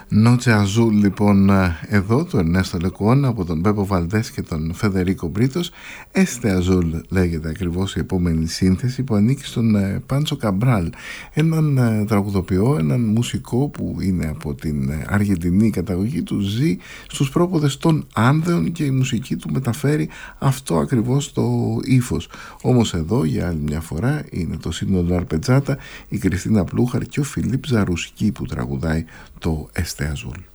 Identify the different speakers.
Speaker 1: Νότσε Αζούλ λοιπόν εδώ του Ερνέστο Λεκουόν από τον Πέπο Βαλντές και τον Φεδερίκο Μπρίτος. Έστε Αζούλ λέγεται ακριβώς η επόμενη σύνθεση που ανήκει στον Πάντσο Καμπράλ, έναν τραγουδοποιό, έναν μουσικό που είναι από την Αργεντινή καταγωγή του, ζει στους πρόποδες των Άνδεων και η μουσική του μεταφέρει αυτό ακριβώς το ύφος. Όμως εδώ για άλλη μια φορά είναι το σύνολο Αρπετζάτα, η Κριστίνα Πλούχαρ και ο Φιλίπ Ζαρουσκή που τραγουδάει το Έστε Αζούλ.